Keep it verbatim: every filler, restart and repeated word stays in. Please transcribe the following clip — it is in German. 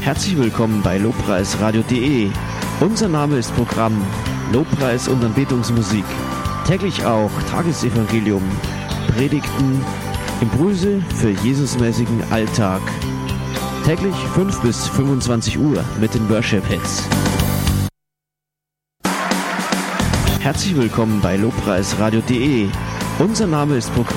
Herzlich willkommen bei lobpreisradio punkt de. Unser Name ist Programm Lobpreis und Anbetungsmusik. Täglich auch Tagesevangelium, Predigten, Impulse für Jesusmäßigen Alltag. Täglich fünf bis fünfundzwanzig Uhr mit den Worship Hits. Herzlich willkommen bei lobpreisradio punkt de. Unser Name ist Programm